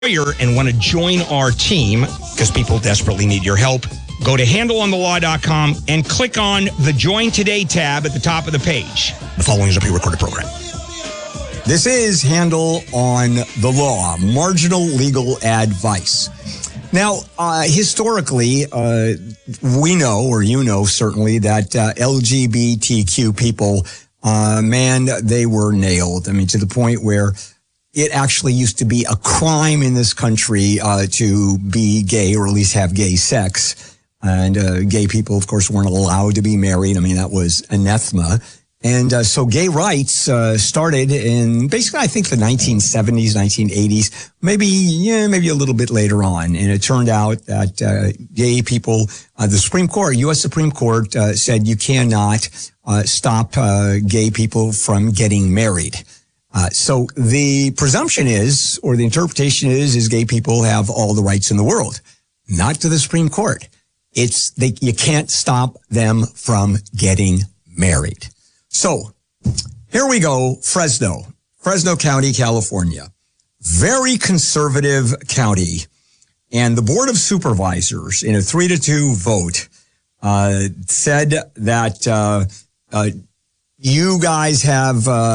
and want to join our team because people desperately need your help, go to handleonthelaw.com and click on the Join Today tab at the top of the page. The following is a pre-recorded program. This is Handle on the Law, marginal legal advice. Now, historically, we know, or you know certainly, that LGBTQ people, man, they were nailed. I mean, to the point where it actually used to be a crime in this country to be gay, or at least have gay sex. And gay people, of course, weren't allowed to be married. I mean, that was anathema. And so gay rights started in basically, I think, the 1970s, 1980s, maybe a little bit later on. And it turned out that gay people, the Supreme Court, U.S. Supreme Court, said you cannot stop gay people from getting married. So the presumption is, or the interpretation is gay people have all the rights in the world. Not to the Supreme Court. You can't stop them from getting married. So here we go. Fresno County, California. Very conservative county. And the Board of Supervisors, in a 3-2 vote, said that, you guys have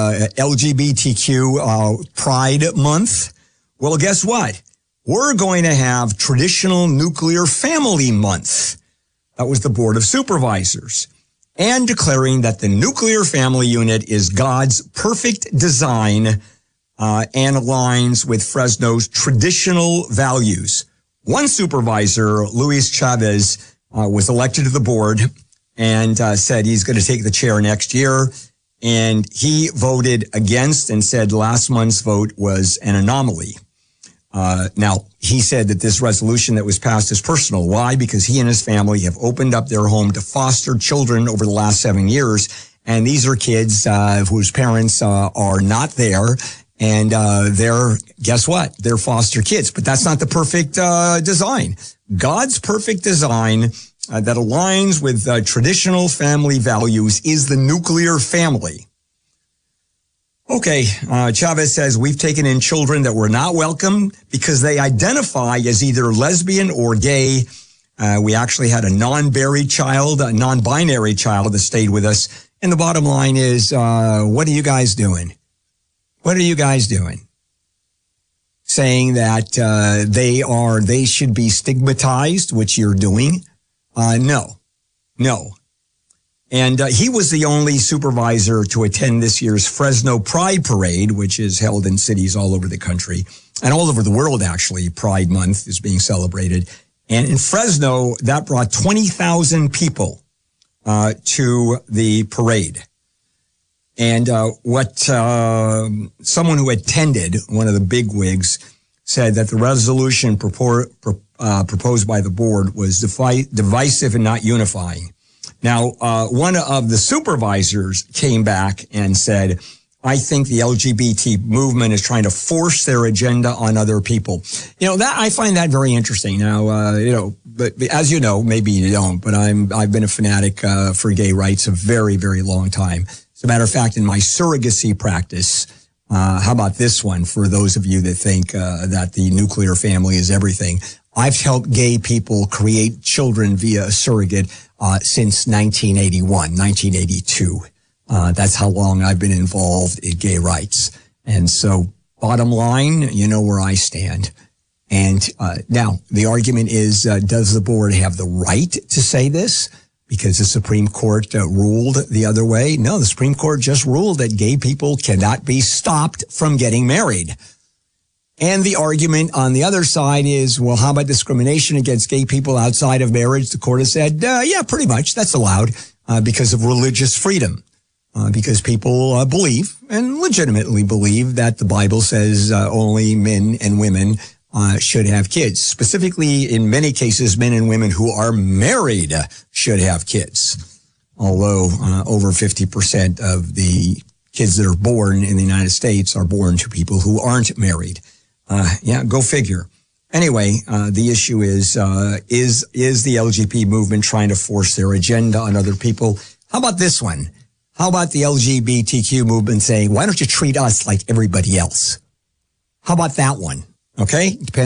LGBTQ Pride Month. Well, guess what? We're going to have Traditional Nuclear Family Month. That was the Board of Supervisors. And declaring that the nuclear family unit is God's perfect design and aligns with Fresno's traditional values. One supervisor, Luis Chavez, was elected to the board and said he's going to take the chair next year. And he voted against and said last month's vote was an anomaly. Now, he said that this resolution that was passed is personal. Why? Because he and his family have opened up their home to foster children over the last 7 years. And these are kids whose parents are not there. And guess what? They're foster kids. But that's not the perfect design. God's perfect design that aligns with traditional family values is the nuclear family. Okay, Chavez says we've taken in children that were not welcome because they identify as either lesbian or gay. We actually had a non-binary child that stayed with us. And the bottom line is, what are you guys doing? What are you guys doing? Saying that they should be stigmatized, which you're doing. No. And he was the only supervisor to attend this year's Fresno Pride Parade, which is held in cities all over the country and all over the world, actually. Pride Month is being celebrated. And in Fresno, that brought 20,000 people to the parade. And what someone who attended, one of the bigwigs, said that the resolution proposed by the board was divisive and not unifying. Now, one of the supervisors came back and said, I think the LGBT movement is trying to force their agenda on other people. You know, that I find that very interesting. Now, but as you know, maybe you don't, but I've been a fanatic for gay rights a very, very long time. As a matter of fact, in my surrogacy practice, how about this one for those of you that think that the nuclear family is everything? I've helped gay people create children via a surrogate since 1982. That's how long I've been involved in gay rights. And so bottom line, you know where I stand. And now the argument is, does the board have the right to say this? Because the Supreme Court ruled the other way? No, the Supreme Court just ruled that gay people cannot be stopped from getting married. And the argument on the other side is, well, how about discrimination against gay people outside of marriage? The court has said, yeah, pretty much. That's allowed because of religious freedom. Because people believe, and legitimately believe, that the Bible says only men and women should have kids. Specifically, in many cases, men and women who are married should have kids. Although over 50% of the kids that are born in the United States are born to people who aren't married. Yeah, go figure. Anyway, the issue is the LGBT movement trying to force their agenda on other people? How about this one? How about the LGBTQ movement saying, why don't you treat us like everybody else? How about that one? Okay?